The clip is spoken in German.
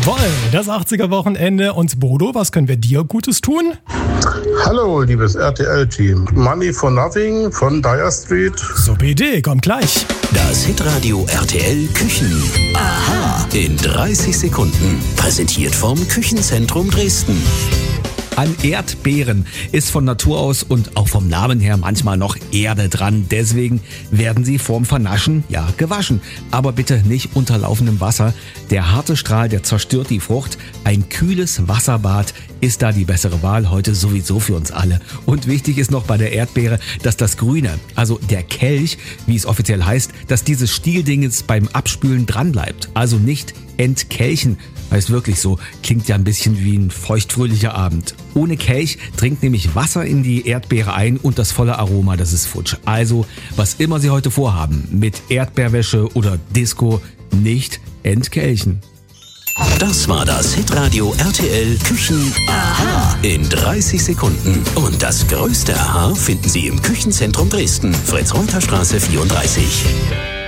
Jawohl, das 80er-Wochenende. Und Bodo, was können wir dir Gutes tun? Hallo, liebes RTL-Team. Money for Nothing von Dire Street. Super Idee, kommt gleich. Das Hitradio RTL Küchen. Aha. In 30 Sekunden. Präsentiert vom Küchenzentrum Dresden. An Erdbeeren ist von Natur aus und auch vom Namen her manchmal noch Erde dran. Deswegen werden sie vorm Vernaschen, gewaschen. Aber bitte nicht unter laufendem Wasser. Der harte Strahl, der zerstört die Frucht. Ein kühles Wasserbad ist da die bessere Wahl. Heute sowieso für uns alle. Und wichtig ist noch bei der Erdbeere, dass das Grüne, also der Kelch, wie es offiziell heißt, dass dieses Stieldingens beim Abspülen dran bleibt. Also nicht entkelchen. Heißt wirklich so, klingt ja ein bisschen wie ein feuchtfröhlicher Abend. Ohne Kelch dringt nämlich Wasser in die Erdbeere ein und das volle Aroma, das ist futsch. Also, was immer Sie heute vorhaben, mit Erdbeerwäsche oder Disco, nicht entkelchen. Das war das Hitradio RTL Küchen Aha in 30 Sekunden. Und das größte Aha finden Sie im Küchenzentrum Dresden, Fritz-Reuter-Straße 34.